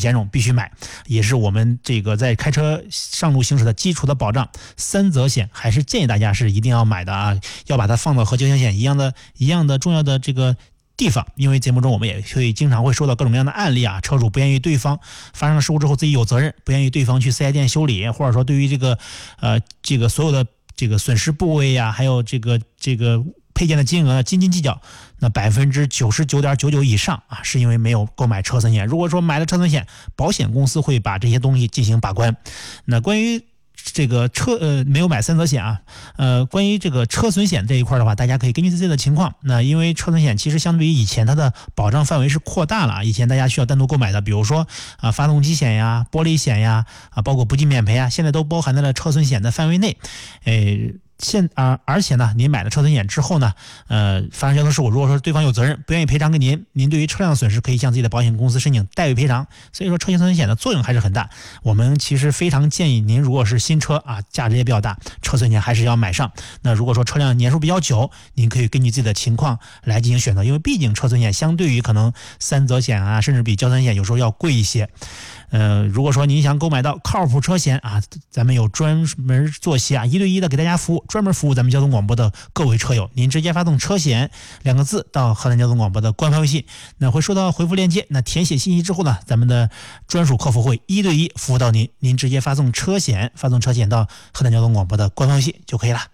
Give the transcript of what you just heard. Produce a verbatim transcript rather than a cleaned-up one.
险种必须买，也是我们这个在开车上路行驶的基础的保障。三责险还是建议大家是一定要买的啊，要把它放到和交强险一样的一样的重要的这个地方，因为节目中我们也会经常会说到各种各样的案例啊，车主不愿意对方发生了事故之后自己有责任，不愿意对方去四 S 店修理，或者说对于这个呃这个所有的这个损失部位呀、啊，还有这个这个配件的金额斤斤计较，那百分之九十九点九九以上啊，是因为没有购买车损险。如果说买了车损险，保险公司会把这些东西进行把关。那关于这个车呃没有买三责险啊，呃关于这个车损险这一块的话，大家可以根据自己的情况。那因为车损险其实相对于以前它的保障范围是扩大了，以前大家需要单独购买的，比如说啊发动机险呀、玻璃险呀啊，包括不计免赔啊，现在都包含在了车损险的范围内。诶。现啊，而且呢，您买了车损险之后呢，呃，发生交通事故，如果说对方有责任，不愿意赔偿给您，您对于车辆损失可以向自己的保险公司申请代位赔偿。所以说，车险损险的作用还是很大。我们其实非常建议您，如果是新车啊，价值也比较大，车损险还是要买上。那如果说车辆年数比较久，您可以根据自己的情况来进行选择，因为毕竟车损险相对于可能三责险啊，甚至比交通险有时候要贵一些。呃，如果说您想购买到靠谱车险啊，咱们有专门做些啊一对一的给大家服务，专门服务咱们交通广播的各位车友。您直接发送车险两个字到河南交通广播的官方微信，那会收到回复链接，那填写信息之后呢，咱们的专属客服会一对一服务到您。您直接发送车险，发送车险到河南交通广播的官方微信就可以了。